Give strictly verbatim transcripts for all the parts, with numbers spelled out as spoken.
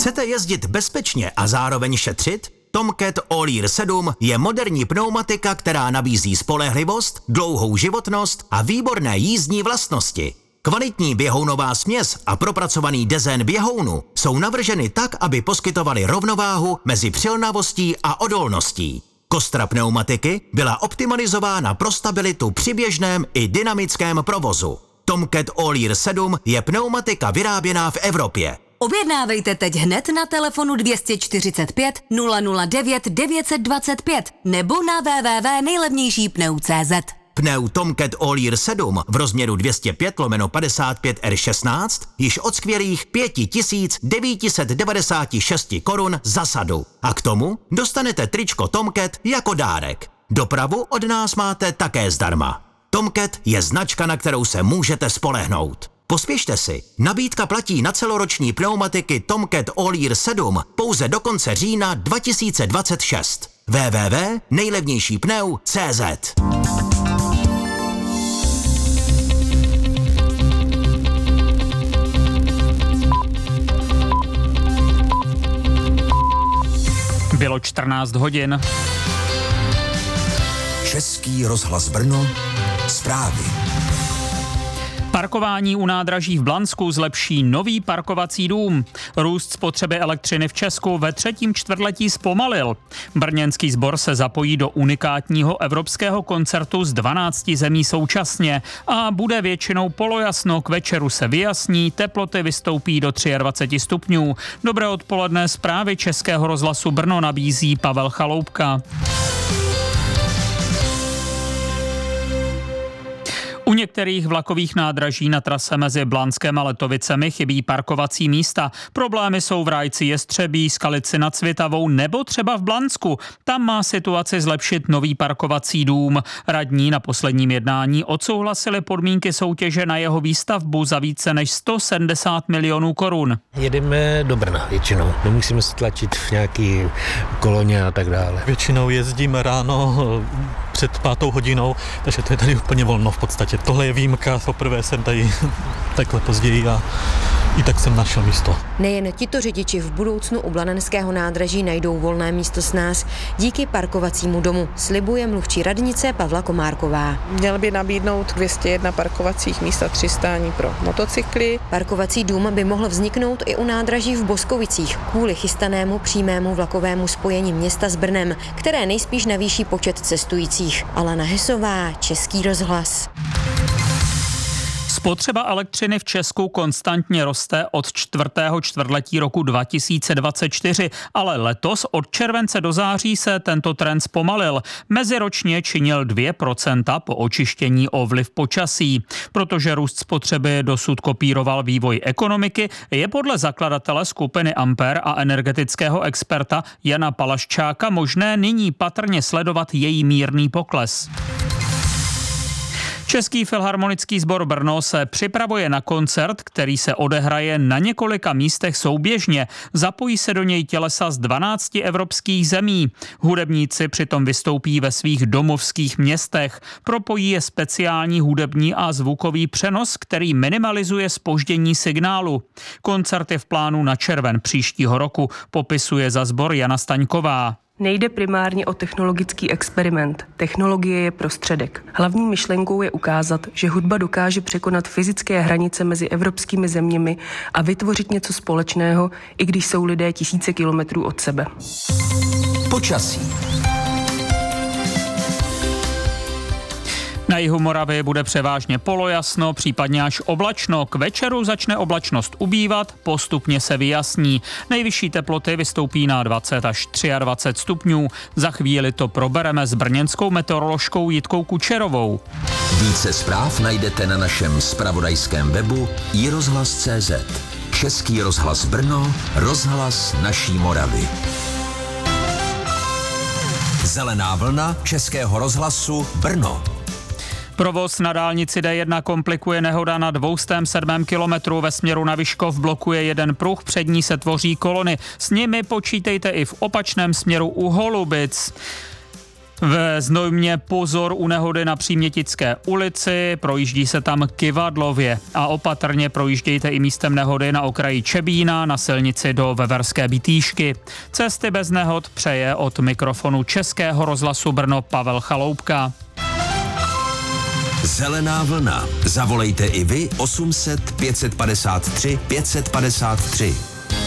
Chcete jezdit bezpečně a zároveň šetřit? Tomcat All-Year sedm je moderní pneumatika, která nabízí spolehlivost, dlouhou životnost a výborné jízdní vlastnosti. Kvalitní běhounová směs a propracovaný dezén běhounu jsou navrženy tak, aby poskytovaly rovnováhu mezi přilnavostí a odolností. Kostra pneumatiky byla optimalizována pro stabilitu při běžném i dynamickém provozu. Tomcat All-Year sedm je pneumatika vyráběná v Evropě. Objednávejte teď hned na telefonu dvě stě čtyřicet pět nula nula devět devět dva pět nebo na w w w tečka nejlevnější pneu tečka cé zet. Pneu Tomcat All-Year sedm v rozměru dvě stě pět lomeno padesát pět R šestnáct již od skvělých pět tisíc devět set devadesát šest korun za sadu. A k tomu dostanete tričko Tomcat jako dárek. Dopravu od nás máte také zdarma. Tomcat je značka, na kterou se můžete spolehnout. Pospěšte si, nabídka platí na celoroční pneumatiky Tomcat All-Year sedm pouze do konce října dva tisíce dvacet šest. w w w tečka nejlevnější pneu tečka cé zet. Bylo čtrnáct hodin. Český rozhlas Brno, zprávy. Parkování u nádraží v Blansku zlepší nový parkovací dům. Růst spotřeby elektřiny v Česku ve třetím čtvrtletí zpomalil. Brněnský sbor se zapojí do unikátního evropského koncertu z dvanácti zemí současně a bude většinou polojasno, k večeru se vyjasní, teploty vystoupí do dvacet tři stupňů. Dobré odpoledne, zprávy Českého rozhlasu Brno nabízí Pavel Chaloupka. U některých vlakových nádraží na trase mezi Blanskem a Letovicemi chybí parkovací místa. Problémy jsou v Rájci Jestřebí, Skalici nad Svitavou nebo třeba v Blansku. Tam má situaci zlepšit nový parkovací dům. Radní na posledním jednání odsouhlasili podmínky soutěže na jeho výstavbu za více než sto sedmdesát milionů korun. Jedeme do Brna většinou. Nemusíme se tlačit v nějaký koloně a tak dále. Většinou jezdíme ráno před pátou hodinou, takže to je tady úplně volno v podstatě. Tohle je výjimka, poprvé jsem tady takhle později a i tak jsem našel místo. Nejen tito řidiči v budoucnu u blanenského nádraží najdou volné místo s nás díky parkovacímu domu, slibuje mluvčí radnice Pavla Komárková. Měl by nabídnout dvě stě jedna parkovacích míst a tři stání pro motocykly. Parkovací dům by mohl vzniknout i u nádraží v Boskovicích kvůli chystanému přímému vlakovému spojení města s Brnem, které nejspíš navýší počet cestujících. Alena Hesová, Český rozhlas. Spotřeba elektřiny v Česku konstantně roste od čtvrtého čtvrtletí roku dva tisíce dvacet čtyři, ale letos od července do září se tento trend zpomalil. Meziročně činil dvě procenta po očištění o vliv počasí. Protože růst spotřeby dosud kopíroval vývoj ekonomiky, je podle zakladatele skupiny Ampere a energetického experta Jana Palaščáka možné nyní patrně sledovat její mírný pokles. Český filharmonický sbor Brno se připravuje na koncert, který se odehraje na několika místech souběžně. Zapojí se do něj tělesa z dvanácti evropských zemí. Hudebníci přitom vystoupí ve svých domovských městech. Propojí je speciální hudební a zvukový přenos, který minimalizuje zpoždění signálu. Koncert je v plánu na červen příštího roku, popisuje za sbor Jana Staňková. Nejde primárně o technologický experiment. Technologie je prostředek. Hlavní myšlenkou je ukázat, že hudba dokáže překonat fyzické hranice mezi evropskými zeměmi a vytvořit něco společného, i když jsou lidé tisíce kilometrů od sebe. Počasí. Na jihu Moravy bude převážně polojasno, případně až oblačno. K večeru začne oblačnost ubývat, postupně se vyjasní. Nejvyšší teploty vystoupí na dvacet až dvacet tři stupňů. Za chvíli to probereme s brněnskou meteoroložkou Jitkou Kučerovou. Více zpráv najdete na našem zpravodajském webu i rozhlas tečka cé zet. Český rozhlas Brno, rozhlas naší Moravy. Zelená vlna Českého rozhlasu Brno. Provoz na dálnici D jedna komplikuje nehoda na dvě stě sedm kilometrů ve směru na Vyškov, blokuje jeden pruh, před ní se tvoří kolony. S nimi počítejte i v opačném směru u Holubic. Ve Znojmě pozor u nehody na Přímětické ulici, projíždí se tam kyvadlově a opatrně projíždějte i místem nehody na okraji Čebína na silnici do Veverské Bitýšky. Cesty bez nehod přeje od mikrofonu Českého rozhlasu Brno Pavel Chaloupka. Zelená vlna. Zavolejte i vy osm set pět padesát tři pět padesát tři.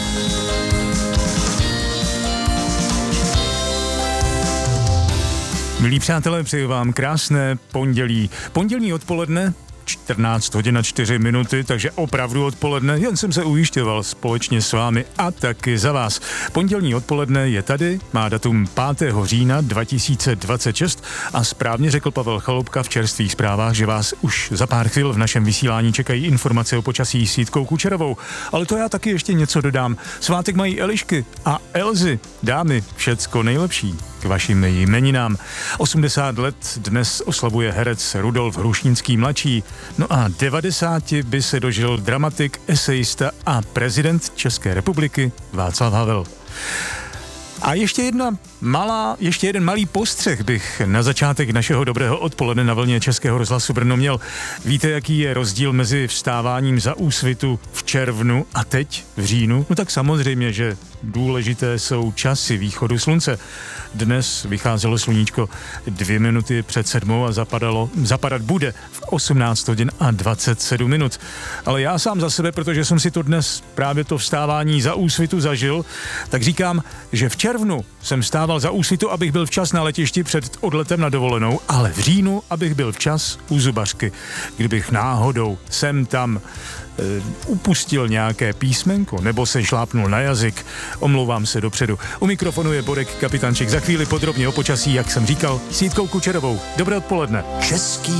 Milí přátelé, přeju vám krásné pondělí. Pondělí odpoledne, čtrnáct hodin a čtyři minuty, takže opravdu odpoledne, jen jsem se ujišťoval společně s vámi a taky za vás. Pondělní odpoledne je tady, má datum pátého října dva tisíce dvacet šest a správně řekl Pavel Chaloupka v čerstvých zprávách, že vás už za pár chvil v našem vysílání čekají informace o počasí s Jitkou Kučerovou. Ale to já taky ještě něco dodám. Svátek mají Elišky a Elzy. Dámy, všecko nejlepší k vašim jmeninám. osmdesát let dnes oslavuje herec Rudolf Hrušínský mladší. No a devadesáti by se dožil dramatik, esejista a prezident České republiky Václav Havel. A ještě jedna malá, ještě jeden malý postřeh bych na začátek našeho dobrého odpoledne na vlně Českého rozhlasu Brno měl. Víte, jaký je rozdíl mezi vstáváním za Úsvitu v červnu a teď v říjnu? No tak samozřejmě, že důležité jsou časy východu slunce. Dnes vycházelo sluníčko dvě minuty před sedmou a zapadalo, zapadat bude v osmnáct hodin a dvacet sedm minut. Ale já sám za sebe, protože jsem si to dnes právě to vstávání za Úsvitu zažil, tak říkám, že v červnu jsem vstával za Úsvitu, abych byl včas na letišti před odletem na dovolenou, ale v říjnu, abych byl včas u zubařky. Kdybych náhodou sem tam e, upustil nějaké písmenko nebo se šlápnul na jazyk, omlouvám se dopředu. U mikrofonu je Borek Kapitanček. Za chvíli podrobně o počasí, jak jsem říkal, s Jitkou Kučerovou. Dobré odpoledne. Český